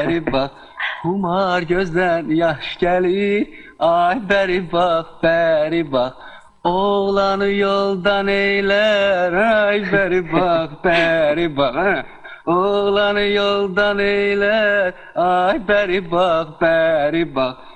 bəri bax. Humar gözdən yaş gəlir, ay bəri bax, bəri bax. Oğlanı yoldan eylər, ay bəri bax, bəri bax. Oğlanı yoldan eylər, ay bəri bax, bəri bax.